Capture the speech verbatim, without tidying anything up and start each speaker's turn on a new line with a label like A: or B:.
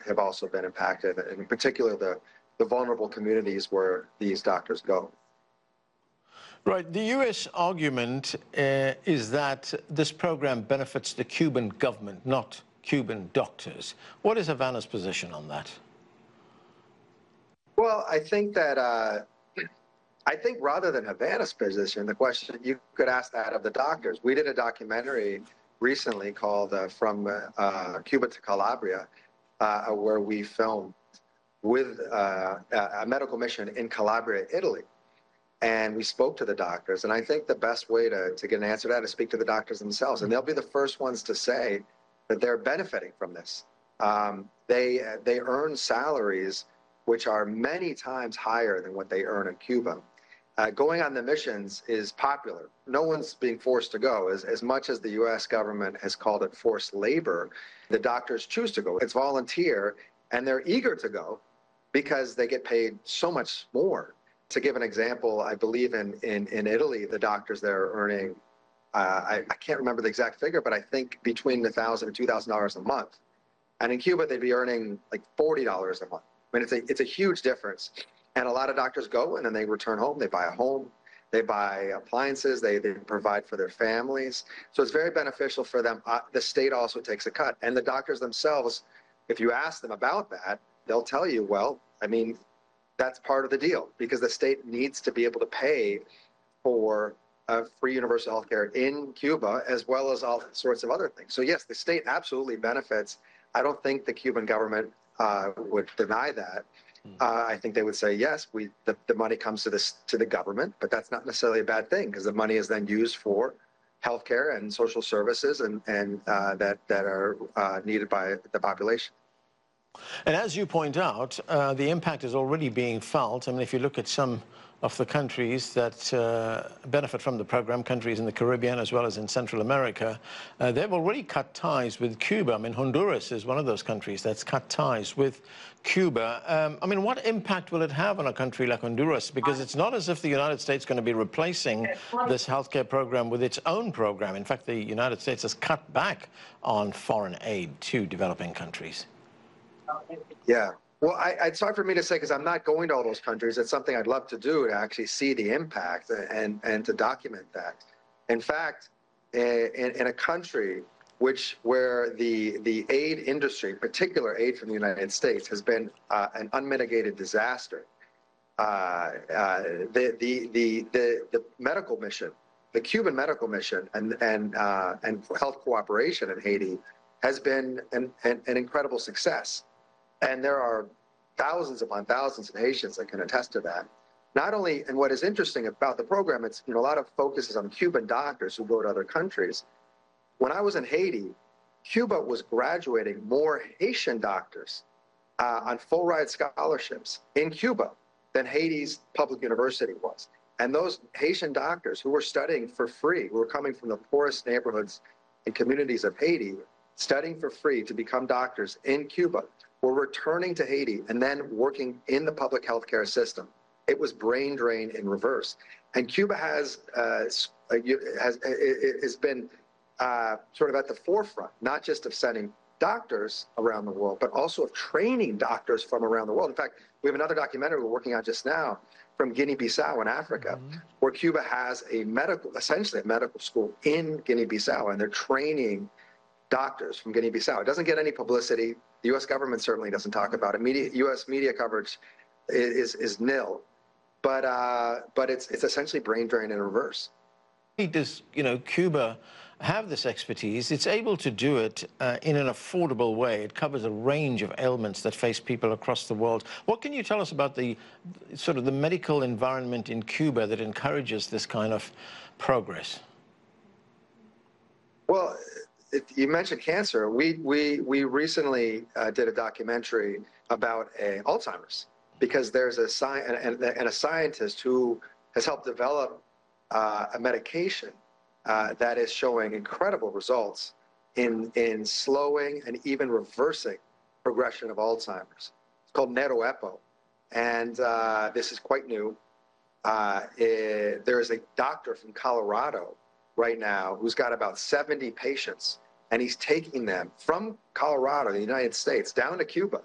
A: have also been impacted, and in particular the, the vulnerable communities where these doctors go.
B: Right. The U S argument uh, is that this program benefits the Cuban government, not Cuban doctors. What is Havana's position on that?
A: Well, I think that uh, I think rather than Havana's position, the question you could ask that of the doctors. We did a documentary recently called uh, From uh, uh, Cuba to Calabria, uh, where we filmed with uh, a medical mission in Calabria, Italy. And we spoke to the doctors. And I think the best way to, to get an answer to that is speak to the doctors themselves. And they'll be the first ones to say that they're benefiting from this. Um, they, they earn salaries which are many times higher than what they earn in Cuba. Uh, going on the missions is popular. No one's being forced to go. As, as much as the U S government has called it forced labor, the doctors choose to go. It's volunteer, and they're eager to go because they get paid so much more. To give an example, I believe in, in, in Italy, the doctors there are earning, uh, I, I can't remember the exact figure, but I think between one thousand dollars and two thousand dollars a month. And in Cuba, they'd be earning like forty dollars a month. I mean, it's a, it's a huge difference. And a lot of doctors go and then they return home, they buy a home, they buy appliances, they, they provide for their families. So it's very beneficial for them. Uh, the state also takes a cut. And the doctors themselves, if you ask them about that, they'll tell you, well, I mean, that's part of the deal, because the state needs to be able to pay for uh, free universal health care in Cuba, as well as all sorts of other things. So yes, the state absolutely benefits. I don't think the Cuban government uh, would deny that. Uh, I think they would say, yes, we the, the money comes to this to the government, but that's not necessarily a bad thing, because the money is then used for healthcare and social services and, and uh, that, that are uh, needed by the population.
B: And as you point out, uh, the impact is already being felt. I mean, if you look at some of the countries that uh, benefit from the program, countries in the Caribbean as well as in Central America, uh, they've already cut ties with Cuba. I mean, Honduras is one of those countries that's cut ties with Cuba. Um, I mean, what impact will it have on a country like Honduras? Because it's not as if the United States is going to be replacing this healthcare program with its own program. In fact, the United States has cut back on foreign aid to developing countries.
A: Yeah. Well, I, it's hard for me to say because I'm not going to all those countries. It's something I'd love to do, to actually see the impact and, and to document that. In fact, in, in a country which where the, the aid industry, particular aid from the United States, has been uh, an unmitigated disaster, uh, uh, the, the, the, the, the medical mission, the Cuban medical mission and, and, uh, and health cooperation in Haiti has been an, an, an incredible success. And there are thousands upon thousands of Haitians that can attest to that. Not only, and what is interesting about the program, it's, you know, a lot of focus is on Cuban doctors who go to other countries. When I was in Haiti, Cuba was graduating more Haitian doctors uh, on full ride scholarships in Cuba than Haiti's public university was. And those Haitian doctors who were studying for free, who were coming from the poorest neighborhoods and communities of Haiti, studying for free to become doctors in Cuba, were returning to Haiti and then working in the public healthcare system. It was brain drain in reverse. And Cuba has, uh, has, has been uh, sort of at the forefront, not just of sending doctors around the world, but also of training doctors from around the world. In fact, we have another documentary we're working on just now from Guinea-Bissau in Africa, mm-hmm. where Cuba has a medical, essentially a medical school in Guinea-Bissau, and they're training doctors from Guinea-Bissau. It doesn't get any publicity. The U S government certainly doesn't talk about it. Media, U S media coverage is, is, is nil, but, uh, but it's, it's essentially brain drain in reverse.
B: Does, you know, Cuba have this expertise? It's able to do it uh, in an affordable way. It covers a range of ailments that face people across the world. What can you tell us about the sort of the medical environment in Cuba that encourages this kind of progress?
A: Well, It, you mentioned cancer. We we we recently uh, did a documentary about uh, Alzheimer's, because there's a sci and, and, and a scientist who has helped develop uh, a medication uh, that is showing incredible results in in slowing and even reversing progression of Alzheimer's. It's called Neroepo, and uh, this is quite new. Uh, it, there is a doctor from Colorado right now who's got about seventy patients, and he's taking them from Colorado, the United States, down to Cuba,